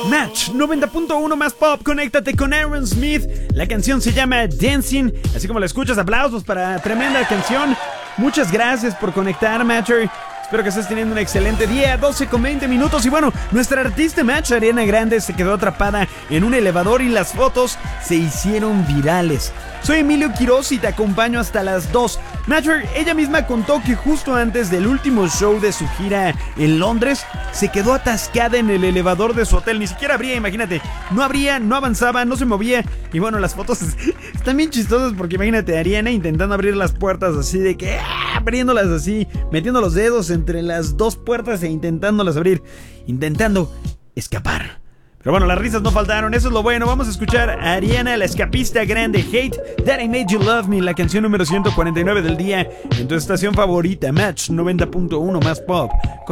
Match 90.1 más pop, conéctate con Aerosmith. La canción se llama Dancing, así como la escuchas. Aplausos para tremenda canción. Muchas gracias por conectar, Matcher. Espero que estés teniendo un excelente día. 12:20 minutos. Y bueno, nuestra artista Match, Ariana Grande, se quedó atrapada en un elevador y las fotos se hicieron virales. Soy Emilio Quiroz y te acompaño hasta las 2. Matcher, ella misma contó que justo antes del último show de su gira en Londres, se quedó atascada en el elevador de su hotel. Ni siquiera abría, imagínate. No abría, no avanzaba, no se movía. Y bueno, las fotos están bien chistosas porque imagínate a Ariana intentando abrir las puertas así de que... abriéndolas así, metiendo los dedos entre las dos puertas e intentándolas abrir. Intentando escapar. Pero bueno, las risas no faltaron, eso es lo bueno. Vamos a escuchar a Ariana, la escapista grande. Hate That I Made You Love Me, la canción número 149 del día en tu estación favorita, Match 90.1 más pop.